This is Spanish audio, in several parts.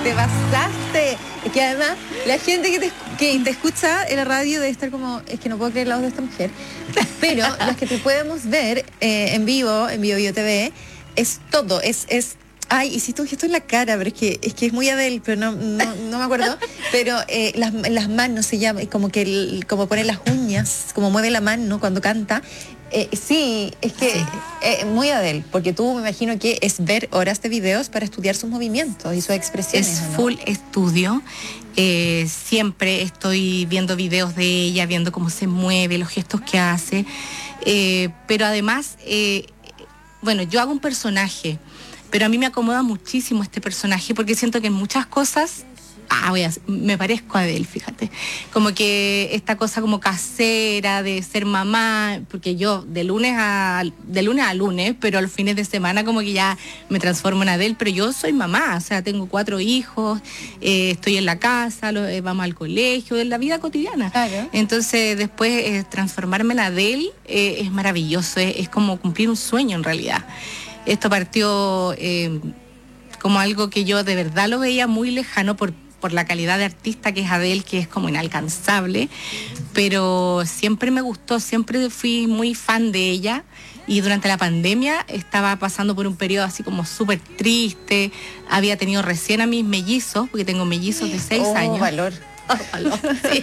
te pasaste. Es que además la gente que te escucha en la radio debe estar como, es que no puedo creer la voz de esta mujer. Pero las que te podemos ver en vivo, en Bio TV, es todo, ay, hiciste un gesto en la cara, pero es que es muy Adele, pero no me acuerdo. Pero las manos se llama, como que como pone las uñas, como mueve la mano cuando canta. Sí, es que muy Adele, porque tú me imagino que es ver horas de videos para estudiar sus movimientos y sus expresiones. Es ¿no? full estudio. Siempre estoy viendo videos de ella, viendo cómo se mueve, los gestos que hace. Pero además, bueno, yo hago un personaje, pero a mí me acomoda muchísimo este personaje porque siento que en muchas cosas me parezco a Adele, fíjate. Como que esta cosa como casera de ser mamá, porque yo de lunes a lunes, pero a los fines de semana como que ya me transformo en Adele, pero yo soy mamá, o sea, tengo 4 hijos, estoy en la casa, vamos al colegio, en la vida cotidiana. Claro. Entonces después transformarme en Adele es maravilloso, es como cumplir un sueño en realidad. Esto partió como algo que yo de verdad lo veía muy lejano por la calidad de artista que es Adele, que es como inalcanzable, pero siempre me gustó, siempre fui muy fan de ella, y durante la pandemia estaba pasando por un periodo así como súper triste, había tenido recién a mis mellizos, porque tengo mellizos de 6 años. Valor. Valor, sí.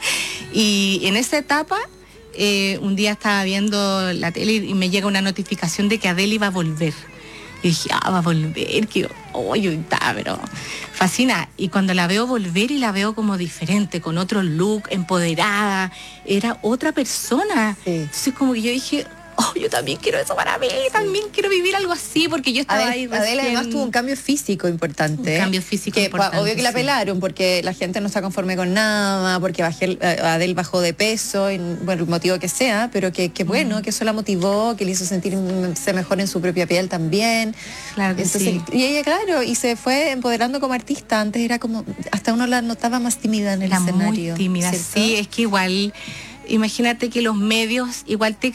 Y en esa etapa, un día estaba viendo la tele y me llega una notificación de que Adele iba a volver. Y dije, va a volver, que pero fascina. Y cuando la veo volver y la veo como diferente, con otro look, empoderada, era otra persona. Sí. Entonces como que yo dije, yo también quiero eso para mí, también quiero vivir algo así, porque yo estaba ahí recién. Adele además tuvo un cambio físico importante. Un cambio físico que, importante. Obvio que la pelaron, porque la gente no está conforme con nada, porque Adele bajó de peso, por el motivo que sea, pero que bueno, que eso la motivó, que le hizo sentirse mejor en su propia piel también. Claro que entonces, sí. Y ella, claro, y se fue empoderando como artista. Antes era como, hasta uno la notaba más tímida en el escenario. Muy tímida, ¿cierto? sí, es que igual... Imagínate que los medios igual te